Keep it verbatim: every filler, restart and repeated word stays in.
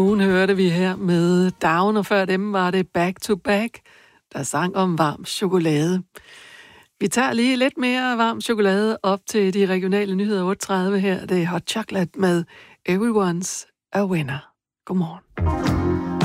Hun hørte vi her med Down, og før dem var det Back to Back, der sang om varm chokolade. Vi tager lige lidt mere varm chokolade op til de regionale nyheder otte tredive her. Det er Hot Chocolate med Everyone's a Winner. Godmorgen.